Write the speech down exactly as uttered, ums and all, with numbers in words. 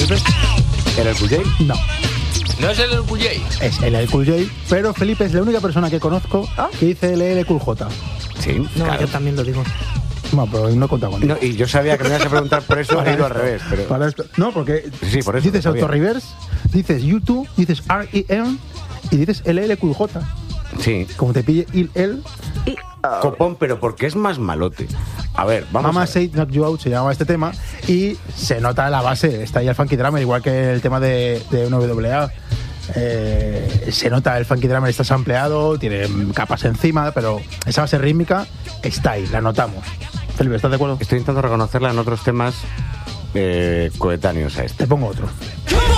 Felipe? ¿Era el Cool J? No. No es el Cool J. Es L L Cool J, pero Felipe es la única persona que conozco ¿Ah? que dice L L Cool J. Sí, No, claro. yo también lo digo. No, pero no he contado con No, y yo sabía que me ibas a preguntar por eso, he ido al revés. Pero... Para esto. No, porque Sí, por eso, dices está bien. Autoreverse, dices YouTube, dices R E M y dices L L Cool J. Sí. Como te pille il el. Y, Copón, pero porque es más malote. A ver, vamos Mama a ver. Say Knock You Out se llama este tema y se nota la base, está ahí el funky drummer, igual que el tema de, de N W A. Eh, se nota el funky drummer, está sampleado, tiene capas encima, pero esa base rítmica está ahí, la notamos. Felipe, ¿estás de acuerdo? Estoy intentando reconocerla en otros temas eh, coetáneos a este. Te pongo otro. Come